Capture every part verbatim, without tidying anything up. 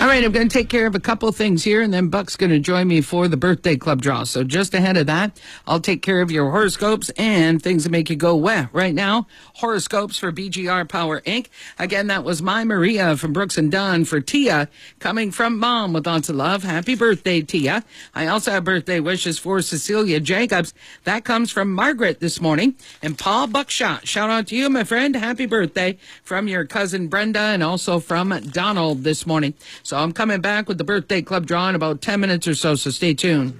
right, I'm going to take care of a couple things here, and then Buck's going to join me for the birthday club draw. So just ahead of that, I'll take care of your horoscopes and things that make you go, weh. Right now, horoscopes for B G R Power Incorporated. Again, that was my Maria from Brooks and Dunn for Tia, coming from Mom with lots of love. Happy birthday, Tia. I also have birthday wishes for Cecilia Jacobs. That comes from Margaret this morning. And Paul Buckshot, shout out to you, my friend. Happy birthday from your cousin Brenda and also from Donald this morning. So I'm coming back with the birthday club draw in about ten minutes or so, so stay tuned.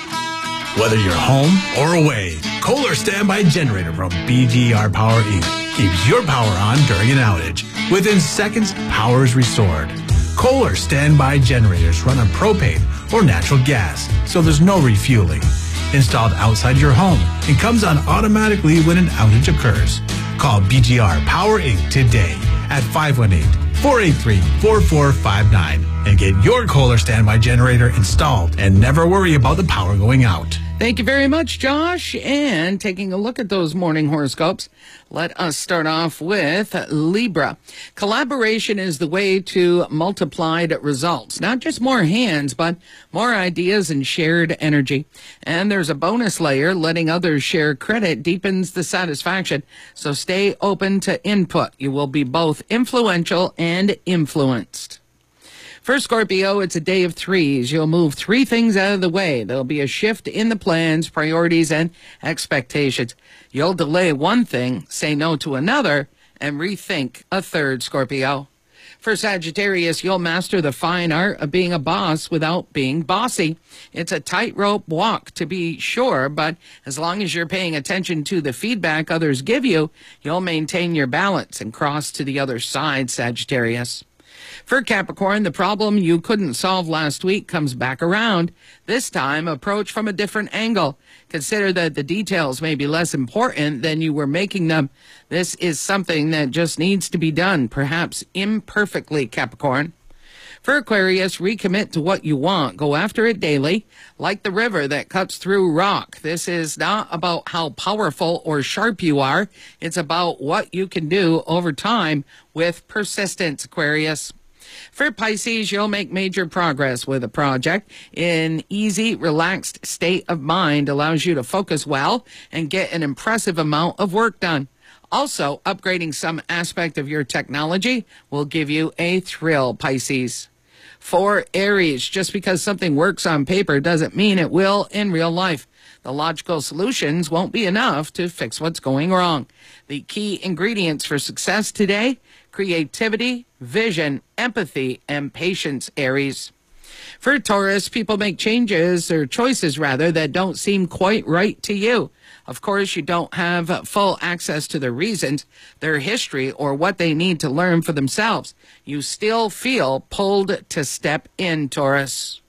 Whether you're home or away, Kohler Standby Generator from B G R Power Incorporated keeps your power on during an outage. Within seconds, power is restored. Kohler Standby Generators run on propane or natural gas, so there's no refueling. Installed outside your home and comes on automatically when an outage occurs. Call B G R Power Incorporated today at five one eight, four eight three, four four five nine and get your Kohler Standby Generator installed and never worry about the power going out. Thank you very much, Josh. And taking a look at those morning horoscopes, let us start off with Libra. Collaboration is the way to multiplied results. Not just more hands, but more ideas and shared energy. And there's a bonus layer. Letting others share credit deepens the satisfaction. So stay open to input. You will be both influential and influenced. For Scorpio, it's a day of threes. You'll move three things out of the way. There'll be a shift in the plans, priorities, and expectations. You'll delay one thing, say no to another, and rethink a third, Scorpio. For Sagittarius, you'll master the fine art of being a boss without being bossy. It's a tightrope walk, to be sure, but as long as you're paying attention to the feedback others give you, you'll maintain your balance and cross to the other side, Sagittarius. For Capricorn, the problem you couldn't solve last week comes back around. This time, approach from a different angle. Consider that the details may be less important than you were making them. This is something that just needs to be done, perhaps imperfectly, Capricorn. For Aquarius, recommit to what you want. Go after it daily, like the river that cuts through rock. This is not about how powerful or sharp you are. It's about what you can do over time with persistence, Aquarius. For Pisces, you'll make major progress with a project. An easy, relaxed state of mind allows you to focus well and get an impressive amount of work done. Also, upgrading some aspect of your technology will give you a thrill, Pisces. For Aries, just because something works on paper doesn't mean it will in real life. The logical solutions won't be enough to fix what's going wrong. The key ingredients for success today: creativity, vision, empathy, and patience, Aries. For Taurus, people make changes or choices, rather, that don't seem quite right to you. Of course, you don't have full access to their reasons, their history, or what they need to learn for themselves. You still feel pulled to step in, Taurus.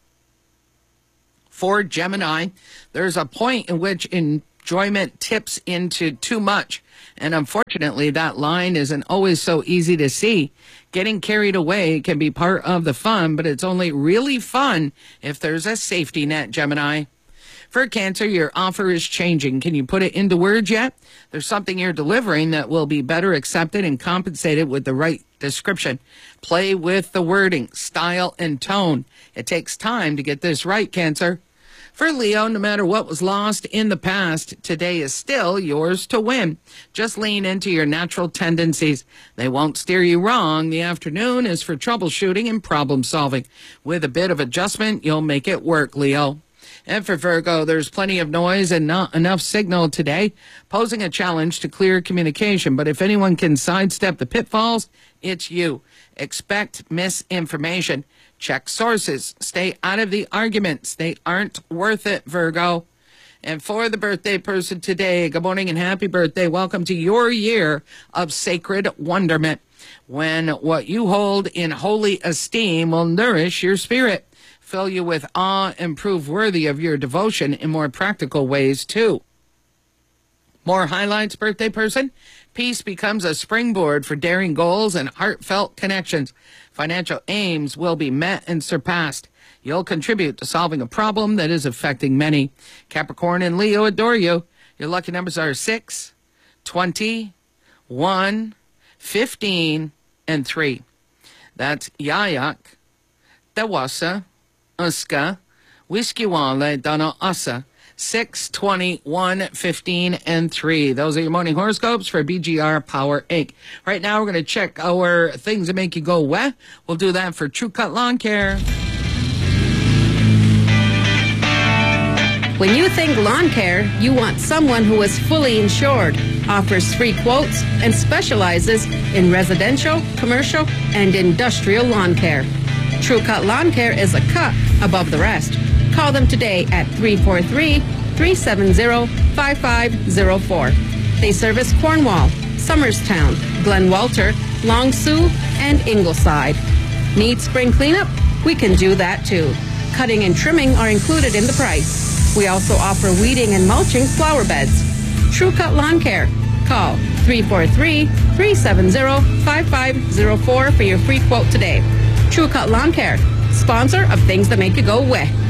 For Gemini, there's a point in which enjoyment tips into too much. And unfortunately, that line isn't always so easy to see. Getting carried away can be part of the fun, but it's only really fun if there's a safety net, Gemini. For Cancer, your offer is changing. Can you put it into words yet? There's something you're delivering that will be better accepted and compensated with the right description. Play with the wording, style, and tone. It takes time to get this right, Cancer. For Leo, no matter what was lost in the past, today is still yours to win. Just lean into your natural tendencies. They won't steer you wrong. The afternoon is for troubleshooting and problem solving. With a bit of adjustment, you'll make it work, Leo. And for Virgo, there's plenty of noise and not enough signal today, posing a challenge to clear communication. But if anyone can sidestep the pitfalls, it's you. Expect misinformation. Check sources. Stay out of the arguments. They aren't worth it, Virgo. And for the birthday person today, good morning and happy birthday. Welcome to your year of sacred wonderment, when what you hold in holy esteem will nourish your spirit, fill you with awe, and prove worthy of your devotion in more practical ways, too. More highlights, birthday person. Peace becomes a springboard for daring goals and heartfelt connections. Financial aims will be met and surpassed. You'll contribute to solving a problem that is affecting many. Capricorn and Leo adore you. Your lucky numbers are six, twenty, one, fifteen, and three. That's Yayak, Tawasa, Uska, Wiskiwale, Dana Asa, six, twenty, one, fifteen, and three. Those are your morning horoscopes for B G R Power Incorporated. Right now, we're going to check our things that make you go weh. We'll do that for True Cut Lawn Care. When you think lawn care, you want someone who is fully insured, offers free quotes, and specializes in residential, commercial, and industrial lawn care. True Cut Lawn Care is a cut above the rest. Call them today at three four three, three seven zero, five five zero four. They service Cornwall, Somerstown, Glen Walter, Long Sault, and Ingleside. Need spring cleanup? We can do that too. Cutting and trimming are included in the price. We also offer weeding and mulching flower beds. True Cut Lawn Care. Call three four three, three seven zero, five five zero four for your free quote today. True Cut Lawn Care, sponsor of Things That Make You Go Weh.